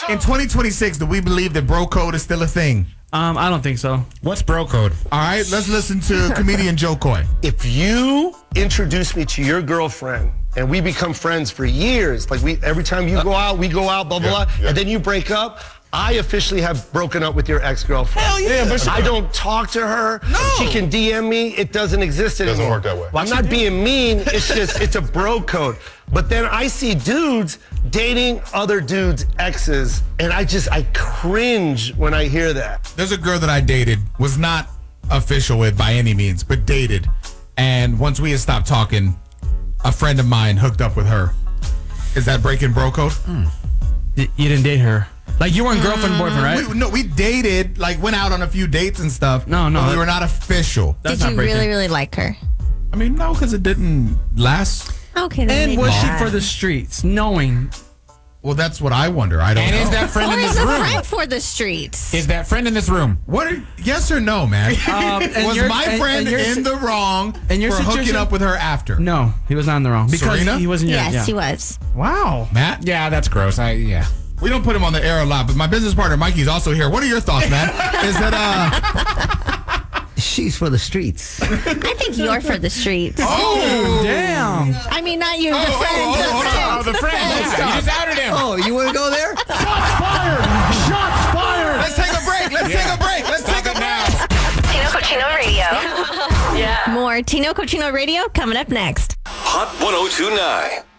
In 2026, do we believe that bro code is still a thing? I don't think so. What's bro code? All right, let's listen to comedian Joe Coy. If you introduce me to your girlfriend and we become friends for years, like every time you go out, we go out, blah, blah, blah, and then you break up, I officially have broken up with your ex-girlfriend. Hell yeah. But I don't talk to her. No. She can DM me. It doesn't exist anymore. Doesn't work that way. I'm not being mean. It's just, it's a bro code. But then I see dudes dating other dudes' exes, and I cringe when I hear that. There's a girl that I dated, was not official with by any means, but dated. And once we had stopped talking, a friend of mine hooked up with her. Is that breaking bro code? You didn't date her. Like, you weren't girlfriend, boyfriend, right? We dated, like, went out on a few dates and stuff. No. But we were not official. That's Did not you breaking. really, really like her? I mean, no, because it didn't last. Okay, then And maybe was she not. for the streets, knowing? Well, that's what I wonder. I don't And know. is that friend Or in is this a room? friend for the streets? Is that friend in this room? Yes or no, man? And Was your- my and- friend and your in si- the wrong and your for hooking situation- up with her after? No, he was not in the wrong. Because Serena? he wasn't your. Yes, yeah. he was. Wow. Matt? Yeah, that's gross. We don't put him on the air a lot, but my business partner Mikey's also here. What are your thoughts, man? Is that She's for the streets. I think you're for the streets. Oh, Damn. I mean, not you, the friend. Oh, the friend. Yeah, you just outed him. Oh, you want to go there? let's take a break. Let's take a break. Tino Cochino Radio. More Tino Cochino Radio coming up next. Hot 1029.